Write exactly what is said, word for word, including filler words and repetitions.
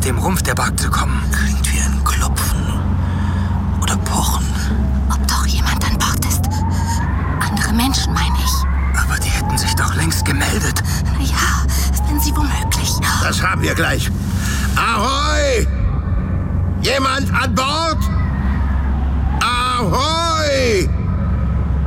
dem Rumpf der Bark zu kommen. Klingt wie ein Klopfen. Oder Pochen. Ob doch jemand an Bord ist? Andere Menschen, meine ich. Aber die hätten sich doch längst gemeldet. Ja, sind sie womöglich. Das haben wir gleich. Ahoi! Jemand an Bord? Ahoi!